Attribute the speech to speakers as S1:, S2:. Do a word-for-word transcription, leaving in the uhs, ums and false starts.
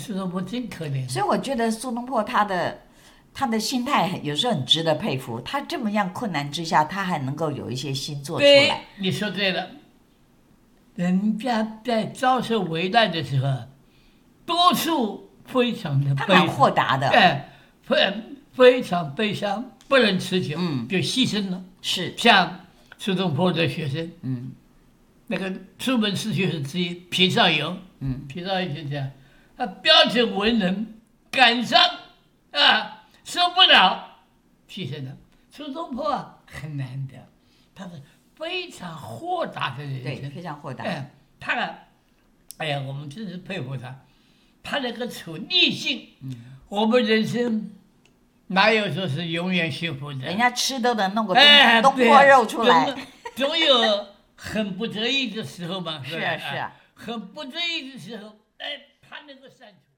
S1: 苏东坡真可怜。
S2: 所以我觉得苏东坡他的他的心态有时候很值得佩服，他这么样困难之下，他还能够有一些新做出来。
S1: 对，你说对了。人家在遭受危难的时候，多数非常的悲伤，
S2: 他蛮豁达的，
S1: 哎，非非常悲伤，不能持久，
S2: 嗯，
S1: 就牺牲了。
S2: 是
S1: 像苏东坡的学生，
S2: 嗯，
S1: 那个出门四学生之一皮绍游，
S2: 嗯，
S1: 皮绍游就这样，他标准文人，感伤啊，受不了，牺牲了。苏东坡啊，很难得，他是非常豁达的人生，
S2: 对，非常豁达。
S1: 哎，他啊，哎呀，我们真是佩服他，他那个处逆境，嗯，我们人生哪有说是永远幸福的？
S2: 人家吃都能弄个东、
S1: 哎、
S2: 东坡肉出来，
S1: 总, 总有很不得已的时候嘛，
S2: 是啊是啊，
S1: 很不得已的时候，哎，他能够善处。